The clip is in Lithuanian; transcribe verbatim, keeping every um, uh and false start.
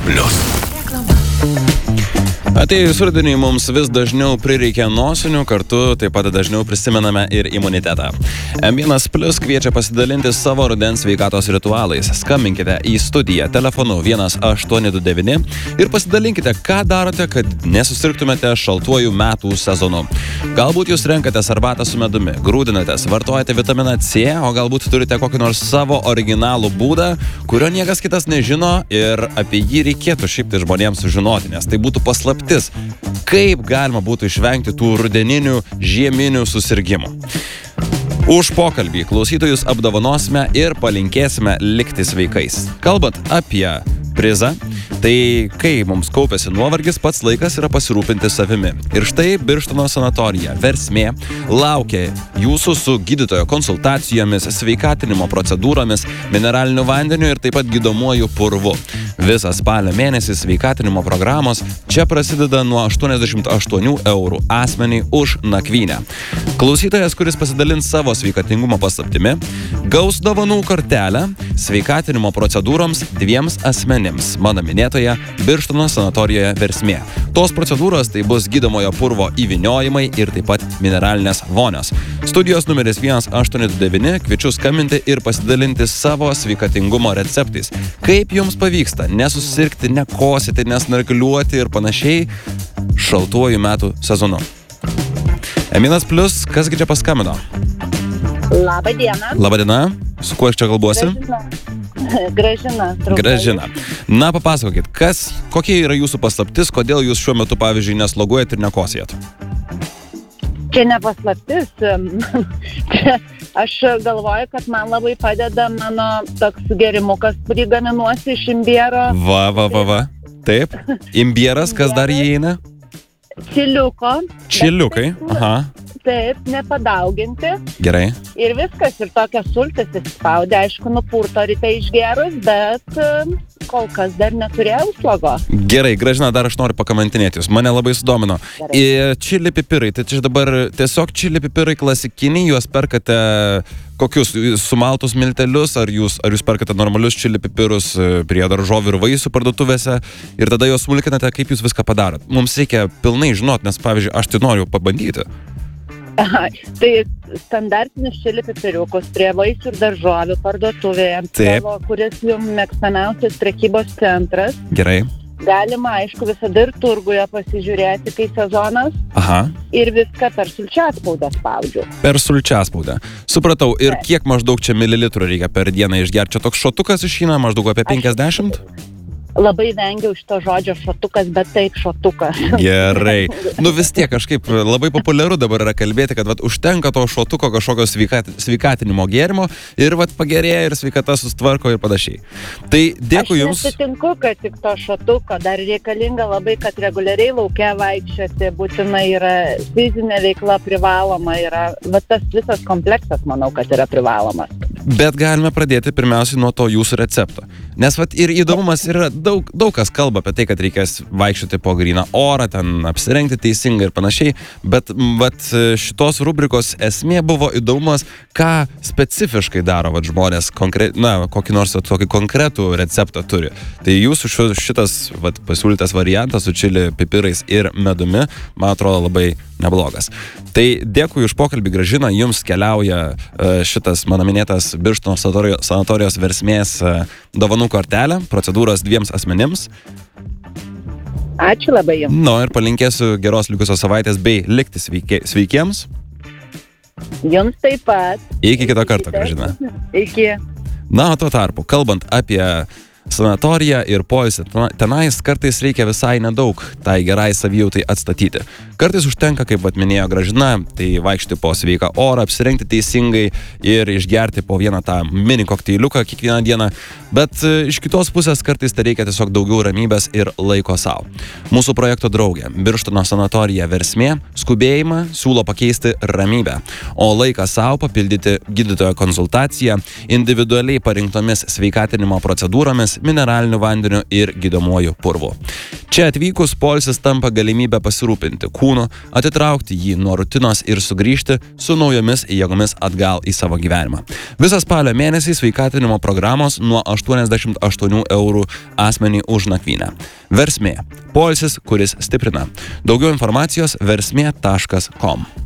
Plius. Atėjus rudeniui mums vis dažniau prireikia nosinių, kartu taip pat dažniau prisimename ir imunitetą. M vienas Plius kviečia pasidalinti savo rudens sveikatos ritualais. Skambinkite į studiją telefonu vienas aštuoni du devyni ir pasidalinkite, ką darote, kad nesusirgtumėte šaltuoju metų sezonu. Galbūt jūs renkatės arbatą su medumi, grūdinatės, vartojate vitaminą C, o galbūt turite kokį nors savo originalų būdą, kurio niekas kitas nežino ir apie jį reikėtų šiaip tai žmonėms sužinoti, nes tai būtų paslaptis. Kaip galima būtų išvengti tų rudeninių, žieminių susirgimų. Už pokalbį klausytojus apdovanosime ir palinkėsime likti sveikais. Kalbant apie prizą, tai kai mums kaupiasi nuovargis, pats laikas yra pasirūpinti savimi. Ir štai Birštono sanatorija Versmė laukia jūsų su gydytojo konsultacijomis, sveikatinimo procedūromis, mineraliniu vandeniu ir taip pat gydomuoju purvu. Visą spalio mėnesį sveikatinimo programos čia prasideda nuo aštuoniasdešimt aštuonių eurų asmeniui už nakvynę. Klausytojas, kuris pasidalins savo sveikatingumo paslaptimi, gaus dovanų kortelę sveikatinimo procedūroms dviems asmenims, mano minėtoje Birštono sanatorijoje Versmė. Tos procedūros tai bus gydomojo purvo įvyniojimai ir taip pat mineralinės vonios. Studijos numeris vienas aštuoni du devyni, kviečiu skambinti ir pasidalinti savo sveikatingumo receptais. Kaip jums pavyksta nesusirgti, nekosėti, nesnargliuoti ir panašiai šaltuoju metų sezonu. M vienas Plius, kasgi čia paskambino? Labą dieną. Labą dieną. Su kuo aš čia kalbuosi? Gražina. Gražina. Trumpai. Gražina. Na, papasakokit, kas, kokia yra jūsų paslaptis, kodėl jūs šiuo metu, pavyzdžiui, nesloguojat ir nekosėjat? Čia ne paslaptis. Aš galvoju, kad man labai padeda mano toks gerimukas, kurį gaminuosi iš imbiero. Va, va, va, va. Taip. Imbieras, kas dar įeina? Čiliuko. Čiliukai, aha. Taip, nepadauginti. Gerai. Ir viskas, ir tokias sultis įspaudė, aišku, nupurto ryte išgerus, bet kol kas dar neturėjau slogo. Gerai, Gražina, dar aš noriu pakamantinėti jūs. Mane labai sudomino. Ir čili pipirai, tai čia dabar tiesiog čili pipirai klasikiniai, juos perkate kokius sumaltus miltelius, ar jūs, ar jūs perkate normalius čili pipirus prie daržovių ir vaisių parduotuvėse ir tada juos smulkinate, kaip jūs viską padarot. Mums reikia pilnai žinot, nes pavyzdžiui, aš tai noriu pabandyti. Aha, tai standartinis čili pipiriukus prie vaisių ir daržovių parduotuvėje, savo, kuris jums mėgstamiausias prekybos centras. Gerai. Galima, aišku, visada ir turguje pasižiūrėti, kai sezonas. Aha. Ir viską per sulčiaspaudą spaudžiu. Per sulčiaspaudą. Supratau. Ir Taip. Kiek maždaug čia mililitrų reikia per dieną išgerti? Čia toks šotukas išeina maždaug apie penkiasdešimt? Labai vengiau šito žodžio šotukas, bet taip šotukas. Gerai. Nu vis tiek kažkaip labai populiaru dabar yra kalbėti, kad vat, užtenka to šotuko kažkokio sveikat, sveikatinimo gėrimo ir vat, pagerėja ir sveikata sustvarko ir panašiai. Tai dėkui jums. Aš nesutinku, kad tik to šotuko, dar reikalinga labai, kad reguliariai lauke vaikščioti, būtinai yra fizinė veikla privaloma, yra, vat, tas visas kompleksas, manau, kad yra privalomas. Bet galime pradėti pirmiausiai nuo to jūsų recepto. Nes vat, ir įdomumas yra daug, daug kas kalba apie tai, kad reikės vaikščioti po gryną orą, ten apsirengti teisingai ir panašiai, bet vat, šitos rubrikos esmė buvo įdomumas, ką specifiškai daro vat, žmonės, konkre... na, kokį nors tokį konkretų receptą turi. Tai jūsų šitas vat, pasiūlytas variantas su čili pipirais ir medumi, man atrodo labai neblogas. Tai dėkui už pokalbį, Gražina, jums keliauja šitas mano minėtas Birštono sanatorijos Versmės dovanų kortelė, procedūros dviems asmenims. Ačiū labai jums. Nu, ir palinkėsiu geros likusios savaitės bei likti sveiki, sveikiems. Jums taip pat. Iki kito karto, Gražina. Iki. Na, o tuo tarpu, kalbant apie sanatoriją ir poilsį tenais, kartais reikia visai nedaug tai gerai savijautai atstatyti. Kartais užtenka, kaip vat minėjo Gražina, tai vaikšti po sveiką orą, apsirengti teisingai ir išgerti po vieną tą mini kokteiliuką kiekvieną dieną, bet iš kitos pusės kartais tai reikia tiesiog daugiau ramybės ir laiko savo. Mūsų projekto draugė, Birštono sanatorija Versmė, skubėjimą siūlo pakeisti ramybę, o laiką savo papildyti gydytojo konsultaciją individualiai parinktomis sveikatinimo procedūromis, mineraliniu vandeniu ir gydomuoju purvu. Čia atvykus poilsis tampa galimybę pasirūpinti kūnu, atitraukti jį nuo rutinos ir sugrįžti su naujomis jėgomis atgal į savo gyvenimą. Visą spalio mėnesį sveikatinimo programos nuo aštuoniasdešimt aštuonių eurų asmenį už nakvynę. Versmė. Poilsis, kuris stiprina. Daugiau informacijos versmė taškas com.